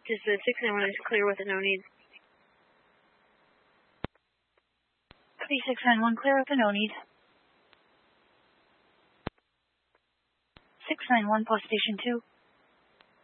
Just the 691 is clear with a no need. 3691 clear with a no need. 691 post station 2.